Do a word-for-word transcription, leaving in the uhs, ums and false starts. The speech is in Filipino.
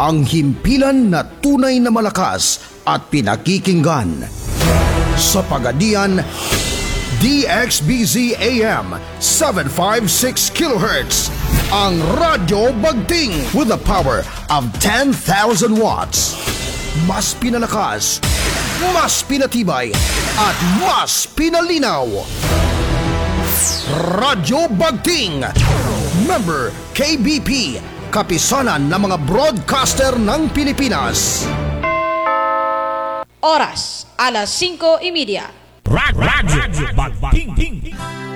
ang himpilan na tunay na malakas at pinakikinggan. Sa Pagadian, D X B Z A M seven fifty-six kilohertz, ang Radyo Bagting with the power of ten thousand watts. Mas pinalakas, mas pinatibay, at mas pinalinaw. Radyo Bagting, member K B P, kapisanan ng mga broadcaster ng Pilipinas. Oras, alas singko y media. Radyo Bagting.